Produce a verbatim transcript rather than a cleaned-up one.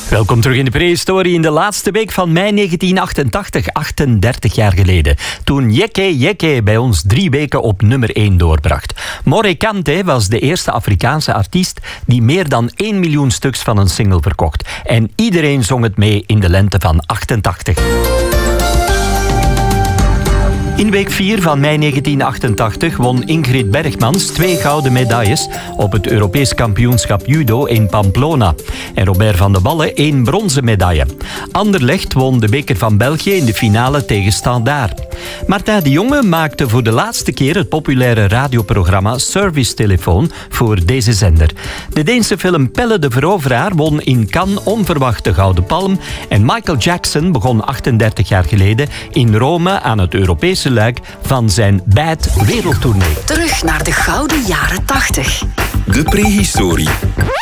Welkom terug in de prehistorie in de laatste week van mei negentien achtentachtig, achtendertig jaar geleden. Toen Yeke Yeke bij ons drie weken op nummer één doorbracht. Morikante was de eerste Afrikaanse artiest die meer dan één miljoen stuks van een single verkocht. En iedereen zong het mee in de lente van achtentachtig. In week vier van mei negentien achtentachtig won Ingrid Bergmans twee gouden medailles op het Europees kampioenschap judo in Pamplona. En Robert van de Wallen één bronzen medaille. Anderlecht won de beker van België in de finale tegen Standaard. Martin de Jonge maakte voor de laatste keer het populaire radioprogramma Service Telefoon voor deze zender. De Deense film Pelle de Veroveraar won in Cannes onverwacht de Gouden Palm. En Michael Jackson begon achtendertig jaar geleden in Rome aan het Europese luik van zijn Bad Wereldtournee. Terug naar de gouden jaren tachtig. De prehistorie.